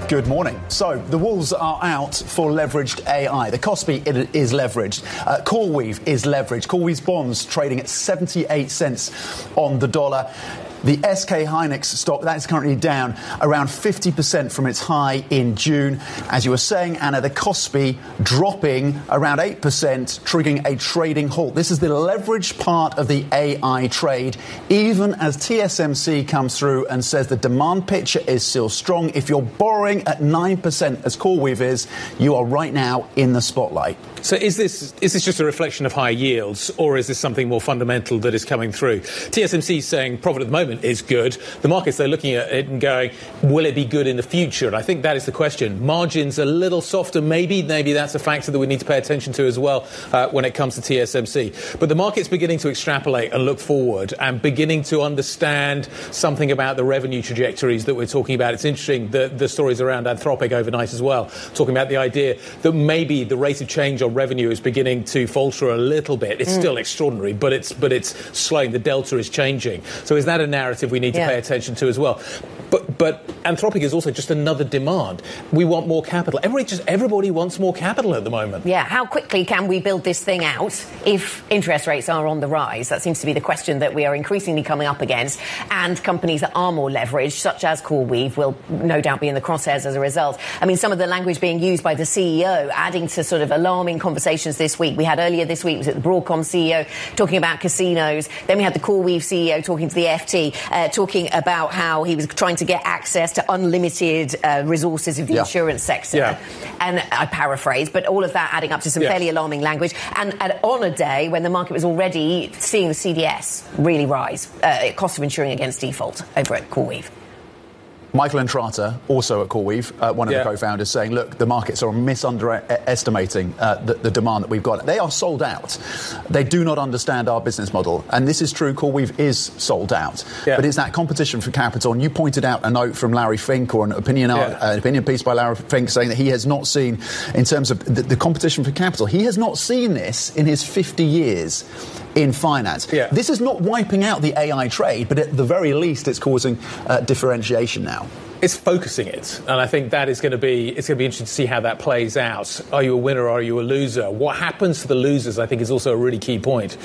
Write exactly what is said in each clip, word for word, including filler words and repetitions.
Good morning. So, the wolves are out for leveraged A I. The Kospi is leveraged. Uh, CoreWeave is leveraged. CoreWeave's bonds trading at seventy-eight cents on the dollar. The S K Hynix stock, that is currently down around fifty percent from its high in June. As you were saying, Anna, the Kospi dropping around eight percent, triggering a trading halt. This is the leveraged part of the A I trade, even as T S M C comes through and says the demand picture is still strong. If you're borrowing at nine percent, as CoreWeave is, you are right now in the spotlight. So is this is this just a reflection of higher yields, or is this something more fundamental that is coming through? T S M C is saying profit at the moment is good. The markets, they're looking at it and going, will it be good in the future? And I think that is the question. Margins a little softer, maybe. Maybe that's a factor that we need to pay attention to as well uh, when it comes to T S M C. But the market's beginning to extrapolate and look forward and beginning to understand something about the revenue trajectories that we're talking about. It's interesting, the, the stories around Anthropic overnight as well, talking about the idea that maybe the rate of change on revenue is beginning to falter a little bit. It's mm. still extraordinary, but it's but it's slowing. The delta is changing. So is that a narrative we need to yeah. pay attention to as well? But but Anthropic is also just another demand. We want more capital. Everybody just everybody wants more capital at the moment. Yeah. How quickly can we build this thing out if interest rates are on the rise? That seems to be the question that we are increasingly coming up against. And companies that are more leveraged, such as CoreWeave, will no doubt be in the crosshairs as a result. I mean, some of the language being used by the C E O, adding to sort of alarming conversations this week. We had earlier this week, was it the Broadcom C E O talking about casinos? Then we had the CoreWeave C E O talking to the F T, uh, talking about how he was trying to get access to unlimited uh, resources of the yeah. insurance sector. Yeah. And I paraphrase, but all of that adding up to some yeah. fairly alarming language. And, and on a day when the market was already seeing the C D S really rise, uh, cost of insuring against default over at CoreWeave. Michael Entrata, also at CoreWeave, uh, one of yeah. the co-founders, saying, look, the markets are misunderestimating uh, the, the demand that we've got. They are sold out. They do not understand our business model. And this is true. CoreWeave is sold out. Yeah. But it's that competition for capital. And you pointed out a note from Larry Fink, or an opinion, yeah. uh, an opinion piece by Larry Fink, saying that he has not seen, in terms of the, the competition for capital, he has not seen this in his fifty years in finance. Yeah. This is not wiping out the A I trade, but at the very least, it's causing uh, differentiation now. It's focusing it, and I think that is going to be it's going to be interesting to see how that plays out. Are you a winner or are you a loser? What happens to the losers, I think, is also a really key point.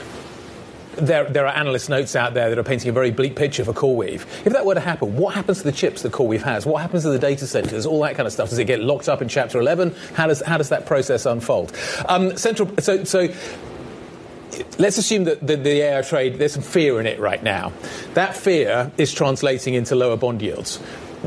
There, there are analyst notes out there that are painting a very bleak picture for CoreWeave. If that were to happen, what happens to the chips that CoreWeave has? What happens to the data centers? All that kind of stuff. Does it get locked up in Chapter eleven? How does how does that process unfold? Um, central. So so. Let's assume that the, the A I trade, there's some fear in it right now. That fear is translating into lower bond yields.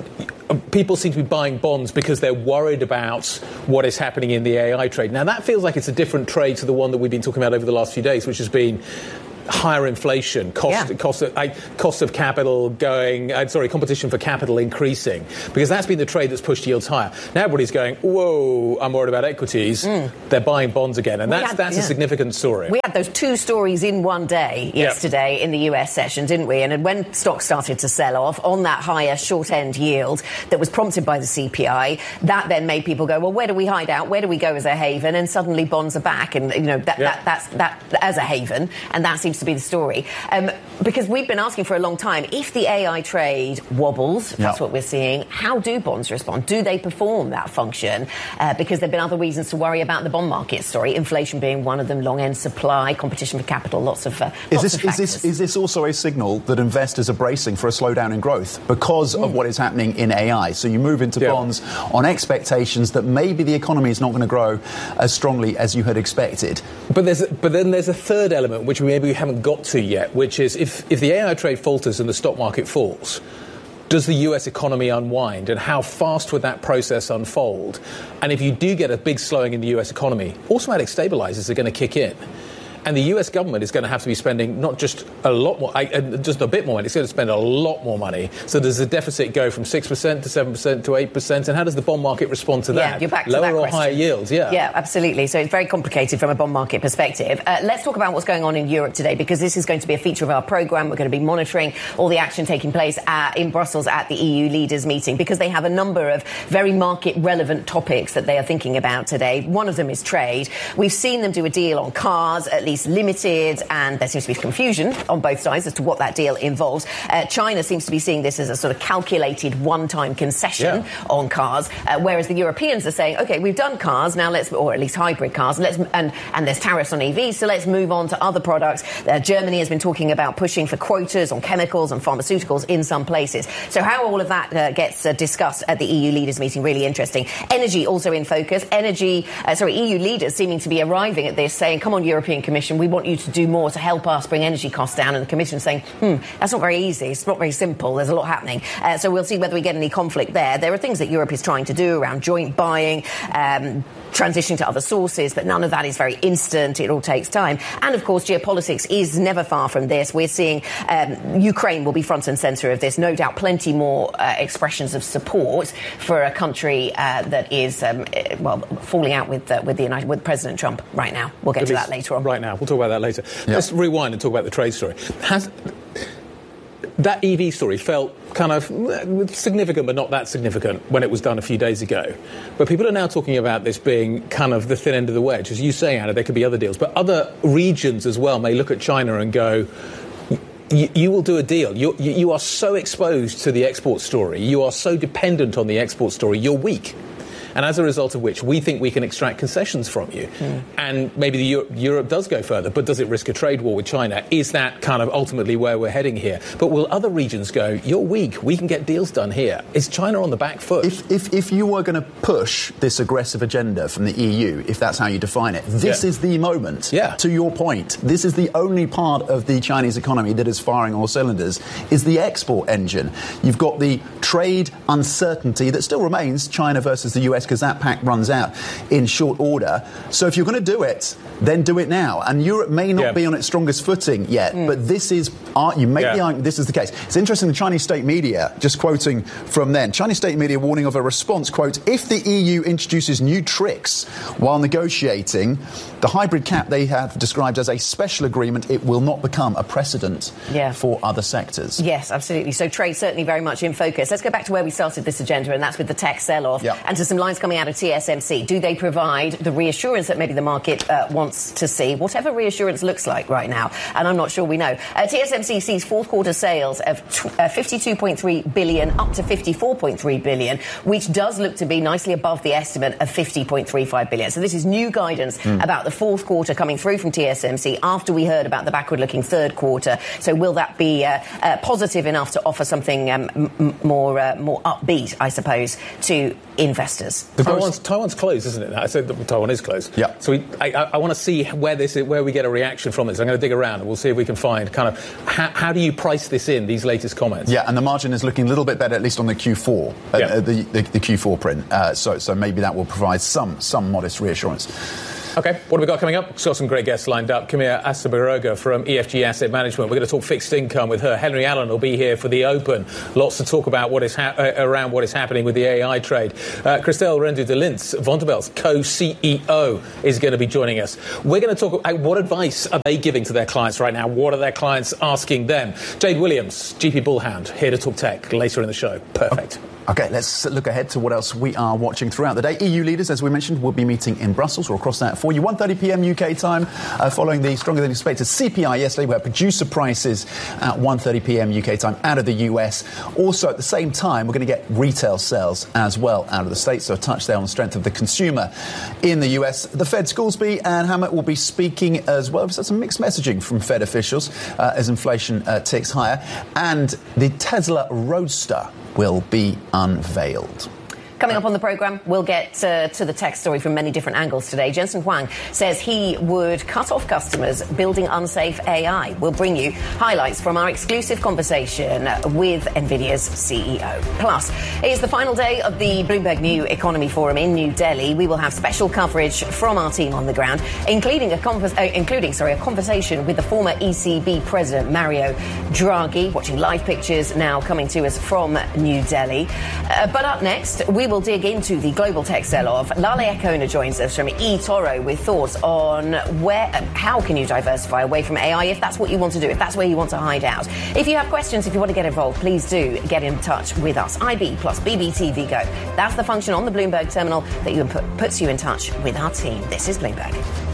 People seem to be buying bonds because they're worried about what is happening in the A I trade. Now, that feels like it's a different trade to the one that we've been talking about over the last few days, which has been higher inflation, cost, yeah. cost, of, uh, cost of capital going, uh, sorry, competition for capital increasing, because that's been the trade that's pushed yields higher. Now everybody's going, whoa, I'm worried about equities. Mm. They're buying bonds again, and we that's had, that's yeah. a significant story. We had those two stories in one day yesterday yeah. in the U S session, didn't we? And when stocks started to sell off on that higher short-end yield that was prompted by the C P I, that then made people go, well, where do we hide out? Where do we go as a haven? And suddenly bonds are back, and you know that, yeah. that that's that as a haven, and that seems to be the story. Um, because we've been asking for a long time, if the A I trade wobbles, that's yeah. what we're seeing, how do bonds respond? Do they perform that function? Uh, because there have been other reasons to worry about the bond market story, inflation being one of them, long-end supply, competition for capital, lots of uh, is lots this, of is this is this also a signal that investors are bracing for a slowdown in growth because mm. of what is happening in A I? So you move into yeah. bonds on expectations that maybe the economy is not going to grow as strongly as you had expected. But there's a, but then there's a third element which we maybe we haven't got to yet, which is if, if the A I trade falters and the stock market falls, does the U S economy unwind, and how fast would that process unfold? And if you do get a big slowing in the U S economy, automatic stabilizers are going to kick in. And the U S government is going to have to be spending not just a lot more, just a bit more money, it's going to spend a lot more money. So does the deficit go from six percent to seven percent to eight percent? And how does the bond market respond to that? Yeah, you're back to Lower that or question. higher yields, yeah. Yeah, absolutely. So it's very complicated from a bond market perspective. Uh, let's talk about what's going on in Europe today, because this is going to be a feature of our programme. We're going to be monitoring all the action taking place at, in Brussels at the E U leaders meeting, because they have a number of very market-relevant topics that they are thinking about today. One of them is trade. We've seen them do a deal on cars, at least least limited, and there seems to be confusion on both sides as to what that deal involves. Uh, China seems to be seeing this as a sort of calculated one-time concession yeah. on cars, uh, whereas the Europeans are saying, OK, we've done cars, now let's, or at least hybrid cars, let's, and, and there's tariffs on E Vs, so let's move on to other products. Uh, Germany has been talking about pushing for quotas on chemicals and pharmaceuticals in some places. So how all of that uh, gets uh, discussed at the E U leaders meeting, really interesting. Energy also in focus. Energy, uh, sorry, E U leaders seeming to be arriving at this, saying, come on, European Commission, we want you to do more to help us bring energy costs down. And the Commission saying, hmm, that's not very easy. It's not very simple. There's a lot happening. Uh, so we'll see whether we get any conflict there. There are things that Europe is trying to do around joint buying, um, transitioning to other sources, but none of that is very instant. It all takes time. And, of course, geopolitics is never far from this. We're seeing um, Ukraine will be front and centre of this. No doubt plenty more uh, expressions of support for a country uh, that is, um, well, falling out with uh, with the United, with President Trump right now. We'll get At to that later on. Right now. We'll talk about that later. Yep. Let's rewind and talk about the trade story. Has that E V story felt kind of significant, but not that significant when it was done a few days ago. But people are now talking about this being kind of the thin end of the wedge. As you say, Anna, there could be other deals. But other regions as well may look at China and go, you, you will do a deal. You're, you, you are so exposed to the export story. You are so dependent on the export story. You're weak. And as a result of which, we think we can extract concessions from you. Mm. And maybe the Euro- Europe does go further, but does it risk a trade war with China? Is that kind of ultimately where we're heading here? But will other regions go, you're weak, we can get deals done here? Is China on the back foot? If, if, if you were going to push this aggressive agenda from the E U, if that's how you define it, this yeah. is the moment, yeah. to your point. This is the only part of the Chinese economy that is firing all cylinders, is the export engine. You've got the trade uncertainty that still remains, China versus the U S, because that pact runs out in short order. So if you're going to do it, then do it now. And Europe may not yeah. be on its strongest footing yet, mm. but this is, you make yeah. the argument, this is the case. It's interesting, the Chinese state media, just quoting from then, Chinese state media warning of a response, quote, if the E U introduces new tricks while negotiating the hybrid cap they have described as a special agreement, it will not become a precedent yeah. for other sectors. Yes, absolutely. So trade certainly very much in focus. Let's go back to where we started this agenda, and that's with the tech sell-off, yeah. and to some lines coming out of T S M C. Do they provide the reassurance that maybe the market uh, wants to see, whatever reassurance looks like right now? And I'm not sure we know. Uh, T S M C sees fourth quarter sales of tw- uh, fifty-two point three billion up to fifty-four point three billion, which does look to be nicely above the estimate of fifty point three five billion. So this is new guidance mm. about the fourth quarter coming through from T S M C after we heard about the backward-looking third quarter. So will that be uh, uh, positive enough to offer something um, m- more uh, more upbeat, I suppose, to investors? Taiwan's, Taiwan's closed, isn't it? I said that Taiwan is closed. Yeah. So we, I, I, I want to see where this is, where we get a reaction from this. I'm going to dig around and we'll see if we can find kind of how, how do you price this in, these latest comments? Yeah, and the margin is looking a little bit better, at least on the Q four, uh, yeah. the, the, the Q four print. Uh, so, so maybe that will provide some some modest reassurance. OK, what have we got coming up? We've got some great guests lined up. Camilla Asabaroga from E F G Asset Management. We're going to talk fixed income with her. Henry Allen will be here for the Open. Lots to talk about what is ha- uh, around what is happening with the A I trade. Uh, Christelle Rendu de Lintz, Vontobel's co-C E O, is going to be joining us. We're going to talk about what advice are they giving to their clients right now? What are their clients asking them? Jade Williams, G P Bullhound, here to talk tech later in the show. Perfect. OK, let's look ahead to what else we are watching throughout the day. E U leaders, as we mentioned, will be meeting in Brussels. We'll cross that for you. one thirty p.m. U K time, uh, following the stronger than expected C P I yesterday. We had producer prices at one thirty p.m. U K time out of the U S. Also, at the same time, we're going to get retail sales as well out of the States. So a touch there on the strength of the consumer in the U S. The Fed, Scoresby and Hammett will be speaking as well. We've had some mixed messaging from Fed officials uh, as inflation uh, ticks higher. And the Tesla Roadster will be unveiled. Coming up on the programme, we'll get uh, to the tech story from many different angles today. Jensen Huang says he would cut off customers building unsafe A I. We'll bring you highlights from our exclusive conversation with NVIDIA's C E O. Plus, it is the final day of the Bloomberg New Economy Forum in New Delhi. We will have special coverage from our team on the ground, including a, convers- uh, including, sorry, a conversation with the former E C B President Mario Draghi, watching live pictures now coming to us from New Delhi. Uh, but up next, we will dig into the global tech sell-off. Lale Ekona joins us from eToro with thoughts on where, how can you diversify away from A I if that's what you want to do, if that's where you want to hide out. If you have questions, if you want to get involved, please do get in touch with us. I B plus B B T V Go. That's the function on the Bloomberg terminal that you put, puts you in touch with our team. This is Bloomberg.